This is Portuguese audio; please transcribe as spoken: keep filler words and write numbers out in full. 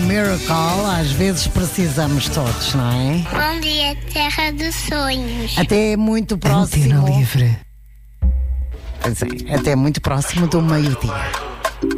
Miracle, às vezes precisamos todos, não é? Bom dia, Terra dos Sonhos. Até muito próximo. Antena Livre. Pois é, até muito próximo do meio-dia.